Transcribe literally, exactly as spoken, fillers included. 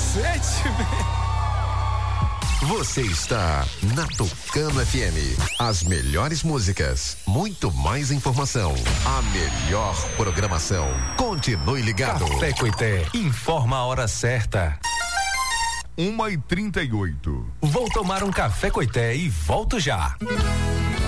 cacete, velho. Você está na Tucano F M. As melhores músicas, muito mais informação, a melhor programação. Continue ligado. Café Coité, informa a hora certa. Uma e trinta e oito. Vou tomar um café Coité e volto já.